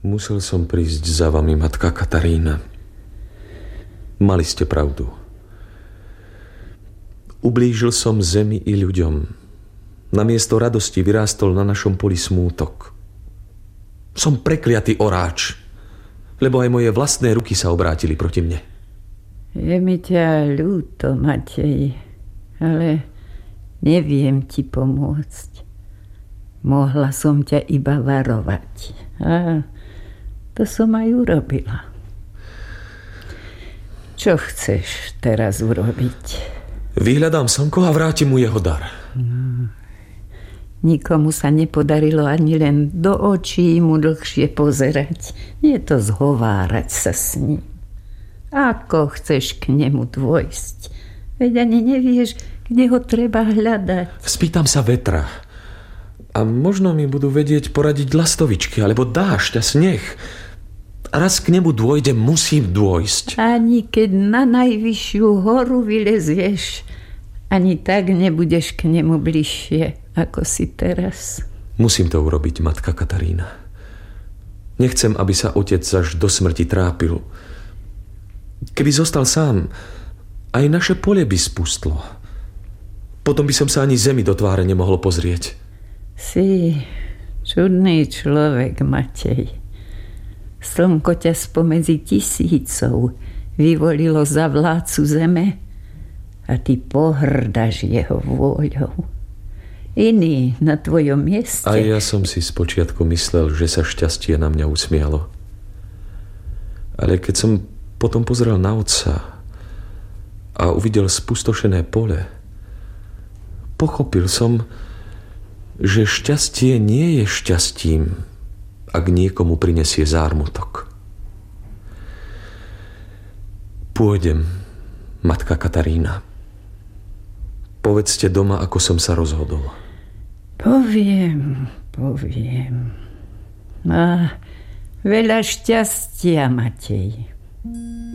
Musel som prísť za vami, matka Katarína. Mali ste pravdu. Ublížil som zemi i ľuďom. Namiesto radosti vyrástol na našom poli smútok. Som prekliatý oráč, lebo aj moje vlastné ruky sa obrátili proti mne. Je mi ťa ľúto, Matej, ale neviem ti pomôcť. Mohla som ťa iba varovať. A to som aj urobila. Čo chceš teraz urobiť? Vyhľadám slnko a vrátim mu jeho dar. Nikomu sa nepodarilo ani len do očí mu dlhšie pozerať. Nie to zhovárať sa s ním. Ako chceš k nemu dôjsť? Veď ani nevieš, kde ho treba hľadať. Spýtam sa vetra. A možno mi budú vedieť poradiť lastovičky, alebo dážď a sneh. A raz k nemu dôjdem, musím dôjsť. Ani keď na najvyššiu horu vylezieš, ani tak nebudeš k nemu bližšie, ako si teraz. Musím to urobiť, matka Katarína. Nechcem, aby sa otec až do smrti trápil. Keby zostal sám, aj naše pole by spustlo. Potom by som sa ani zemi do tváre nemohol pozrieť. Si čudný človek, Matej. Slnko ťa spomedzi tisícov vyvolilo za vládcu zeme a ty pohrdaš jeho vôľou. Iný na tvojom mieste. A ja som si spočiatku myslel, že sa šťastie na mňa usmialo. Ale keď som potom pozrel na otca a uvidel spustošené pole, pochopil som, že šťastie nie je šťastím, ak niekomu prinesie zármutok. Pôjdem, matka Katarína. Povedzte doma, ako som sa rozhodol. Poviem. A veľa šťastia, Matej.